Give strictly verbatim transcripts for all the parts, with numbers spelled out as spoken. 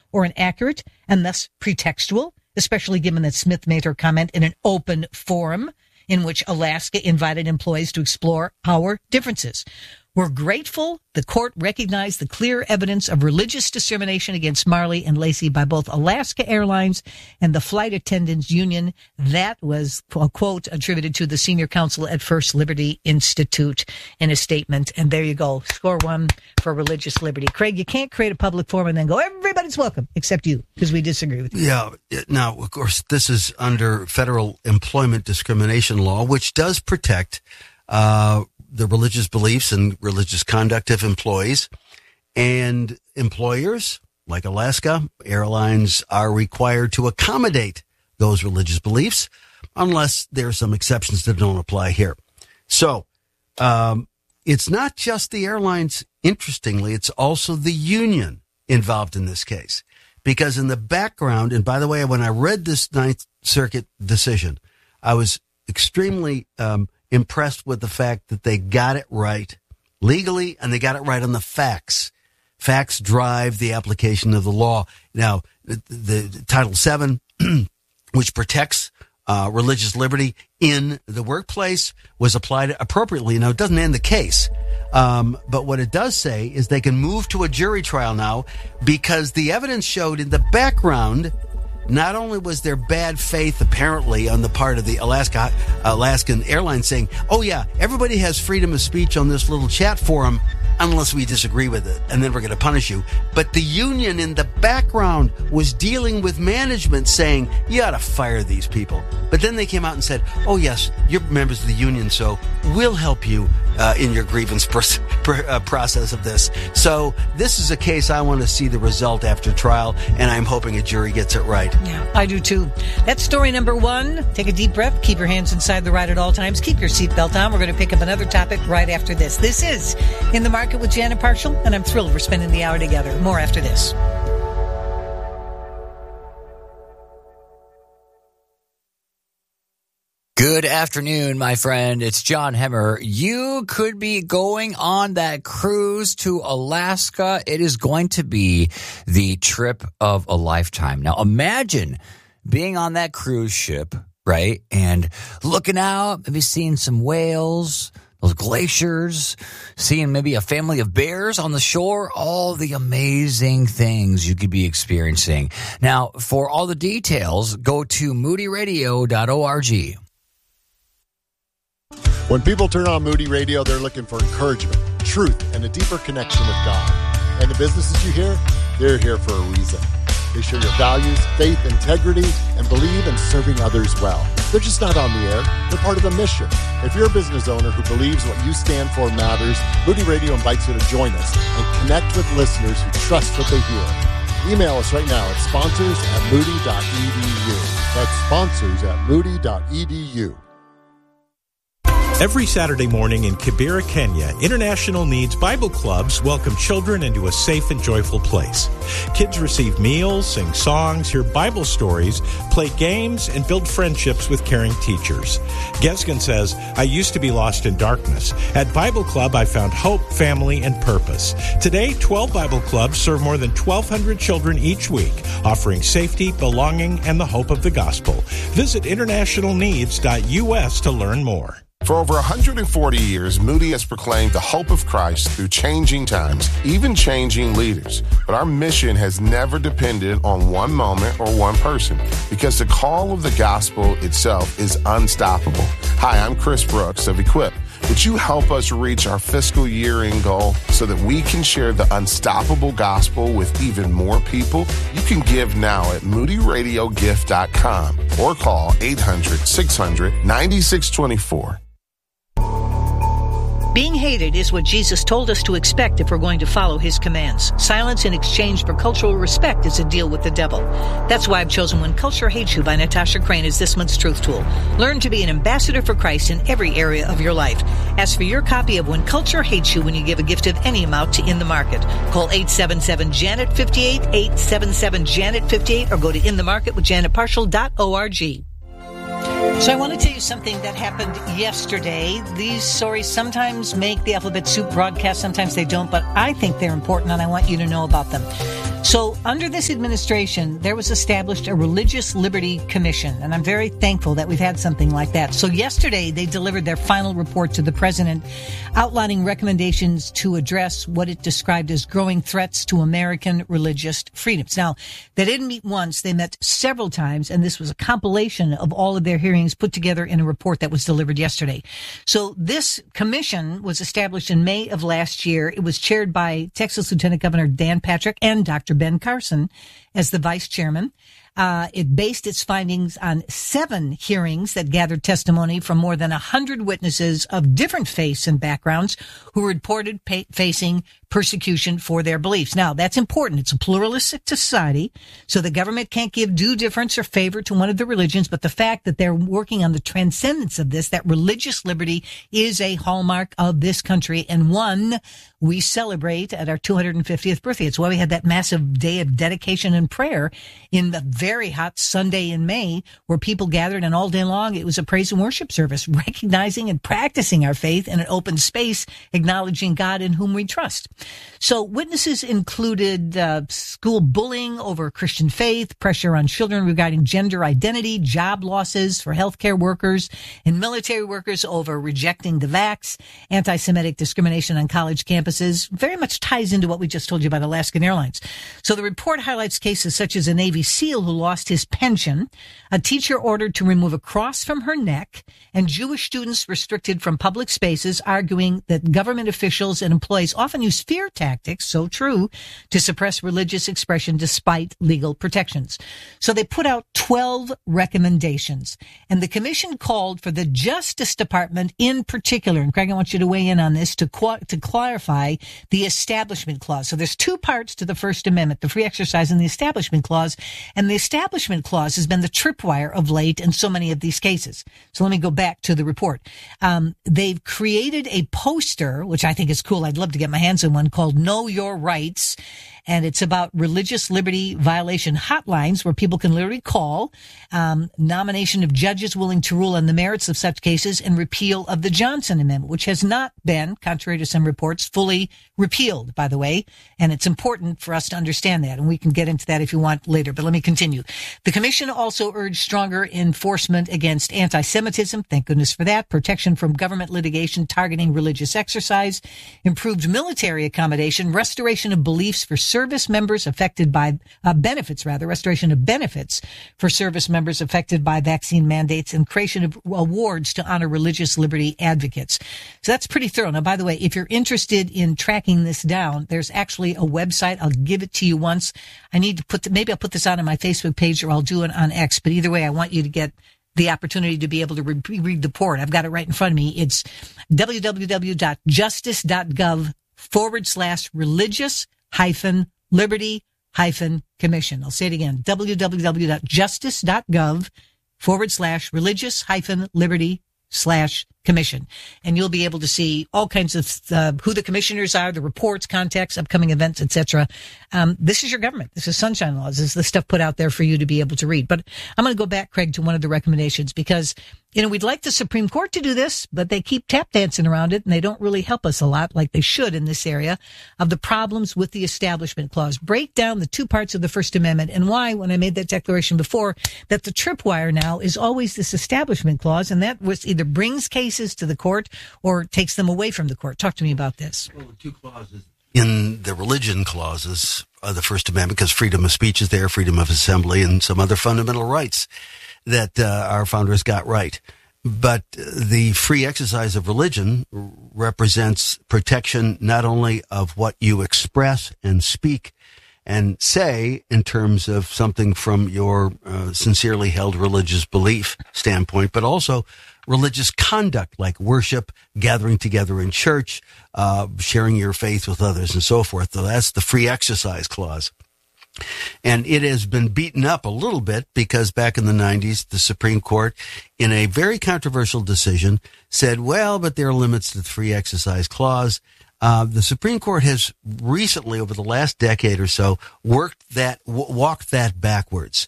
or inaccurate and thus pretextual, especially given that Smith made her comment in an open forum in which Alaska invited employees to explore our differences. We're grateful the court recognized the clear evidence of religious discrimination against Marley and Lacey by both Alaska Airlines and the Flight Attendants Union. That was a quote attributed to the senior counsel at First Liberty Institute in a statement. And there you go. Score one for religious liberty. Craig, you can't create a public forum and then go, everybody's welcome, except you, because we disagree with you. Yeah. Now, of course, this is under federal employment discrimination law, which does protect uh the religious beliefs and religious conduct of employees, and employers like Alaska Airlines are required to accommodate those religious beliefs unless there are some exceptions that don't apply here. So, um, it's not just the airlines. Interestingly, it's also the union involved in this case, because in the background, and by the way, when I read this Ninth Circuit decision, I was extremely, um, impressed with the fact that they got it right legally and they got it right on the facts. Facts drive the application of the law. Now, the, the Title seven, which protects uh, religious liberty in the workplace, was applied appropriately. Now, it doesn't end the case. Um, but what it does say is they can move to a jury trial now because the evidence showed in the background, not only was there bad faith, apparently, on the part of the Alaska Alaskan Airlines saying, oh, yeah, everybody has freedom of speech on this little chat forum unless we disagree with it, and then we're going to punish you. But the union in the background was dealing with management saying, you ought to fire these people. But then they came out and said, oh, yes, you're members of the union, so we'll help you uh, in your grievance pr- pr- uh, process of this. So this is a case I want to see the result after trial, and I'm hoping a jury gets it right. Yeah, I do too. That's story number one. Take a deep breath. Keep your hands inside the ride at all times. Keep your seatbelt on. We're going to pick up another topic right after this. This is In the Market with Janet Parshall, and I'm thrilled we're spending the hour together. More after this. Good afternoon, my friend. It's John Hemmer. You could be going on that cruise to Alaska. It is going to be the trip of a lifetime. Now, imagine being on that cruise ship, right, and looking out, maybe seeing some whales, those glaciers, seeing maybe a family of bears on the shore, all the amazing things you could be experiencing. Now, for all the details, go to moody radio dot org. When people turn on Moody Radio, they're looking for encouragement, truth, and a deeper connection with God. And the businesses you hear, they're here for a reason. They share your values, faith, integrity, and believe in serving others well. They're just not on the air. They're part of the mission. If you're a business owner who believes what you stand for matters, Moody Radio invites you to join us and connect with listeners who trust what they hear. Email us right now at sponsors at moody dot e d u. That's sponsors at moody dot e d u. Every Saturday morning in Kibera, Kenya, International Needs Bible Clubs welcome children into a safe and joyful place. Kids receive meals, sing songs, hear Bible stories, play games, and build friendships with caring teachers. Gesgen says, I used to be lost in darkness. At Bible Club, I found hope, family, and purpose. Today, twelve Bible Clubs serve more than twelve hundred children each week, offering safety, belonging, and the hope of the gospel. Visit international needs dot u s to learn more. For over one hundred forty years, Moody has proclaimed the hope of Christ through changing times, even changing leaders. But our mission has never depended on one moment or one person, because the call of the gospel itself is unstoppable. Hi, I'm Chris Brooks of Equip. Would you help us reach our fiscal year-end goal so that we can share the unstoppable gospel with even more people? You can give now at moody radio gift dot com or call eight hundred, six hundred, nine six two four. Being hated is what Jesus told us to expect if we're going to follow his commands. Silence in exchange for cultural respect is a deal with the devil. That's why I've chosen When Culture Hates You by Natasha Crane as this month's truth tool. Learn to be an ambassador for Christ in every area of your life. Ask for your copy of When Culture Hates You when you give a gift of any amount to In the Market. Call eight seven seven, Janet fifty-eight, eight seven seven, Janet fifty-eight, or go to in the market with janet parshall dot org. So I want to tell you something that happened yesterday. These stories sometimes make the Alphabet Soup broadcast, sometimes they don't, but I think they're important and I want you to know about them. So under this administration, there was established a Religious Liberty Commission, and I'm very thankful that we've had something like that. So yesterday, they delivered their final report to the president, outlining recommendations to address what it described as growing threats to American religious freedoms. Now, they didn't meet once, they met several times, and this was a compilation of all of their hearings put together in a report that was delivered yesterday. So this commission was established in May of last year. It was chaired by Texas Lieutenant Governor Dan Patrick and Doctor Ben Carson as the vice chairman. Uh, it based its findings on seven hearings that gathered testimony from more than a hundred witnesses of different faiths and backgrounds who reported pa- facing persecution for their beliefs. Now, that's important. It's a pluralistic society, so the government can't give due deference or favor to one of the religions, but the fact that they're working on the transcendence of this, that religious liberty is a hallmark of this country and one we celebrate at our two hundred fiftieth birthday. It's why we had that massive day of dedication and prayer in the very hot Sunday in May, where people gathered, and all day long it was a praise and worship service, recognizing and practicing our faith in an open space, acknowledging God in whom we trust. So witnesses included uh, school bullying over Christian faith, pressure on children regarding gender identity, job losses for healthcare workers and military workers over rejecting the vax, anti-Semitic discrimination on college campuses. Very much ties into what we just told you about Alaskan Airlines. So the report highlights cases such as a Navy SEAL who lost his pension, a teacher ordered to remove a cross from her neck, and Jewish students restricted from public spaces, arguing that government officials and employees often use fear tactics, so true, to suppress religious expression despite legal protections. So they put out twelve recommendations, and the commission called for the Justice Department in particular, and Craig, I want you to weigh in on this, to, qu- to clarify the Establishment Clause. So there's two parts to the First Amendment, the free exercise and the Establishment Clause, and the Establishment Clause has been the tripwire of late in so many of these cases. So let me go back to the report. Um, they've created a poster, which I think is cool. I'd love to get my hands on one, called Know Your Rights. And it's about religious liberty violation hotlines where people can literally call, um, nomination of judges willing to rule on the merits of such cases, and repeal of the Johnson Amendment, which has not been, contrary to some reports, fully repealed, by the way. And it's important for us to understand that. And we can get into that if you want later. But let me continue. The commission also urged stronger enforcement against anti-Semitism. Thank goodness for that. Protection from government litigation targeting religious exercise, improved military accommodation, restoration of beliefs for service members affected by uh, benefits, rather, restoration of benefits for service members affected by vaccine mandates, and creation of awards to honor religious liberty advocates. So that's pretty thorough. Now, by the way, if you're interested in tracking this down, there's actually a website. I'll give it to you once. I need to put, the, maybe I'll put this out on my Facebook page, or I'll do it on X. But either way, I want you to get the opportunity to be able to re- read the report. I've got it right in front of me. It's www.justice.gov forward slash religious hyphen liberty hyphen commission. I'll say it again, www.justice.gov forward slash religious hyphen liberty slash commission. And you'll be able to see all kinds of uh, who the commissioners are, the reports, contacts, upcoming events, et cetera. Um, this is your government. This is Sunshine Laws. This is the stuff put out there for you to be able to read. But I'm going to go back, Craig, to one of the recommendations, because, you know, we'd like the Supreme Court to do this, but they keep tap dancing around it, and they don't really help us a lot like they should in this area of the problems with the Establishment Clause. Break down the two parts of the First Amendment and why, when I made that declaration before, that the tripwire now is always this Establishment Clause, and that was either brings cases to the court or takes them away from the court. Talk to me about this. Well, the two clauses in the religion clauses of the First Amendment, because freedom of speech is there, freedom of assembly, and some other fundamental rights that uh, our founders got right. But the free exercise of religion represents protection not only of what you express and speak and say in terms of something from your uh, sincerely held religious belief standpoint, but also religious conduct like worship, gathering together in church, uh, sharing your faith with others, and so forth. So that's the free exercise clause. And it has been beaten up a little bit because back in the nineties, the Supreme Court, in a very controversial decision, said, well, but there are limits to the free exercise clause. Uh, the Supreme Court has recently, over the last decade or so, worked that, w- walked that backwards.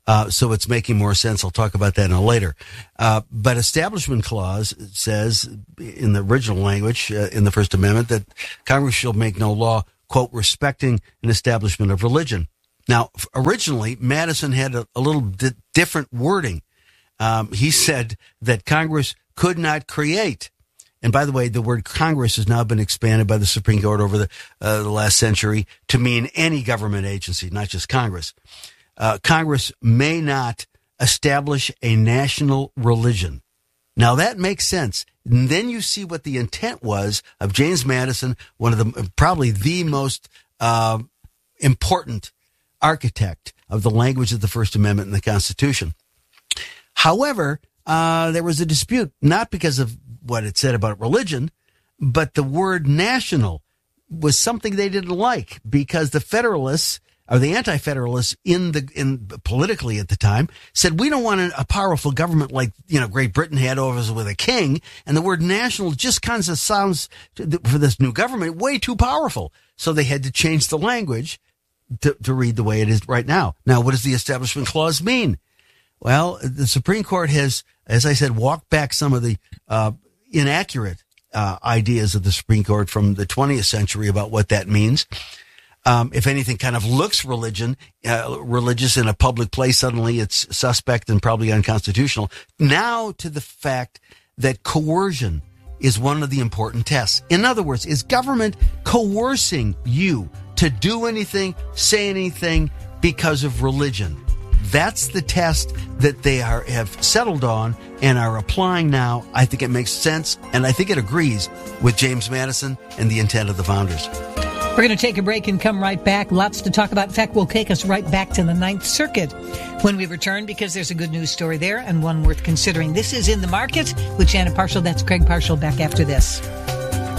Uh, so it's making more sense. I'll talk about that in a later. Uh, but Establishment Clause says in the original language, uh, in the First Amendment, that Congress shall make no law, quote, respecting an establishment of religion. Now, originally, Madison had a, a little di- different wording. Um, he said that Congress could not create. And by the way, the word Congress has now been expanded by the Supreme Court over the, uh, the last century to mean any government agency, not just Congress. Uh, Congress may not establish a national religion. Now that makes sense. And then you see what the intent was of James Madison, one of the, probably the most, uh, important architect of the language of the First Amendment and the Constitution. However, uh, there was a dispute, not because of what it said about religion, but the word national was something they didn't like, because the Federalists, or the Anti-Federalists in the, in politically at the time, said, we don't want a, a powerful government like, you know, Great Britain had over us with a king. And the word national just kind of sounds, for this new government, way too powerful. So they had to change the language to, to read the way it is right now. Now, what does the Establishment Clause mean? Well, the Supreme Court has, as I said, walked back some of the uh, inaccurate uh, ideas of the Supreme Court from the twentieth century about what that means. Um, if anything kind of looks religion, uh, religious in a public place, suddenly it's suspect and probably unconstitutional. Now to the fact that coercion is one of the important tests. In other words, is government coercing you to do anything, say anything because of religion? That's the test that they are, have settled on and are applying now. I think it makes sense, and I think it agrees with James Madison and the intent of the founders. We're going to take a break and come right back. Lots to talk about. In fact, we'll take us right back to the Ninth Circuit when we return, because there's a good news story there and one worth considering. This is In the Market with Janet Parshall. That's Craig Parshall, back after this.